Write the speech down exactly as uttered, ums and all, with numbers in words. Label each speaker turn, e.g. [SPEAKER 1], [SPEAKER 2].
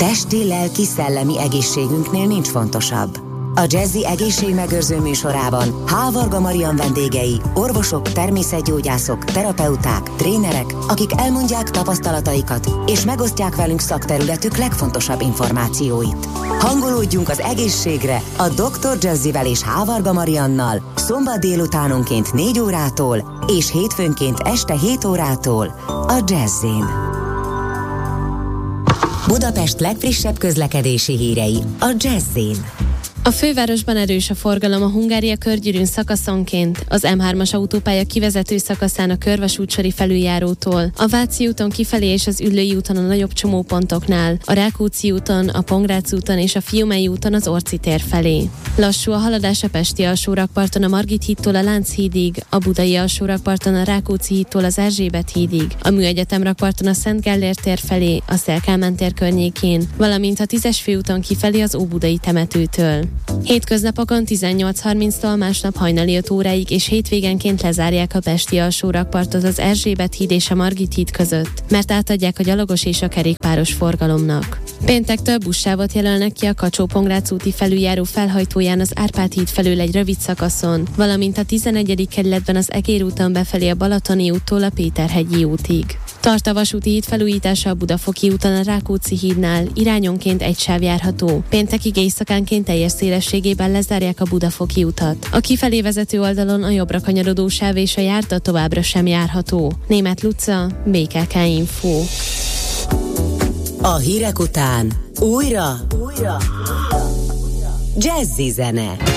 [SPEAKER 1] Testi, lelki, szellemi egészségünknél nincs fontosabb. A Jazzy egészségmegőrző műsorában H. Varga Marian vendégei, orvosok, természetgyógyászok, terapeuták, trénerek, akik elmondják tapasztalataikat és megosztják velünk szakterületük legfontosabb információit. Hangolódjunk az egészségre a doktor Jazzyvel és H. Varga Mariannal szombat délutánonként négy órától és hétfőnként este hét órától a Jazzyn. Budapest legfrissebb közlekedési hírei a Jazzyn.
[SPEAKER 2] A fővárosban erős a forgalom a Hungária körgyűrűn szakaszonként, az M hármas autópálya kivezető szakaszán a Körvasútsori felüljárótól, a Váci úton kifelé és az Üllői úton a nagyobb csomópontoknál, a Rákóczi úton, a Pongrác úton és a Fiumei úton az Orci tér felé. Lassú a haladás a Pesti alsórakparton a Margit hídtól a Lánchídig, a Budai alsórakparton a Rákóczi hídtól az Erzsébet hídig, a Műegyetem rakparton a Szent Gellért tér felé, a Széll-Kálmán tér környékén, valamint a Tízes főúton kifelé az Óbudai temetőtől. Hétköznapokon tizennyolc harminctól másnap hajnali öt óráig és hétvégenként lezárják a Pesti alsórakpartot az Erzsébet híd és a Margit híd között, mert átadják a gyalogos és a kerékpáros forgalomnak. Péntektől buszsávot jelölnek ki a Kacsó-Pongrác úti felüljáró felhajtóján az Árpád híd felől egy rövid szakaszon, valamint a tizenegyedik kerületben az Egér úton befelé a Balatoni úttól a Péterhegyi útig. Tart a vasúti híd felújítása a Budafoki úton a Rákóczi hídnál, irányonként egy sáv járható. Péntekig éjszakánként teljes szélességében lezárják a Budafoki utat. A kifelé vezető oldalon a jobbra kanyarodó sáv és a járda továbbra sem járható. Németh Luca, bé ká ká Info.
[SPEAKER 1] A hírek után újra, újra, Jazzy zene.